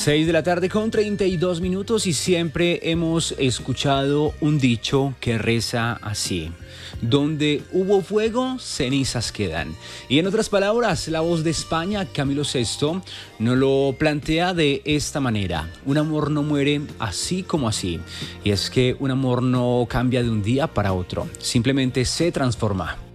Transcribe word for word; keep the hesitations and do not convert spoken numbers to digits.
Seis de la tarde con treinta y dos minutos y siempre hemos escuchado un dicho que reza así: donde hubo fuego, cenizas quedan. Y en otras palabras, la voz de España, Camilo Sesto, nos lo plantea de esta manera: un amor no muere así como así. Y es que un amor no cambia de un día para otro, simplemente se transforma.